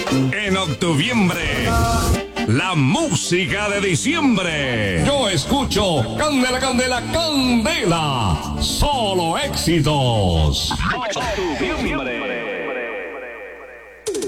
En octuviembre, la música de diciembre. Yo escucho Candela, Candela, Candela. Solo éxitos. Octuviembre.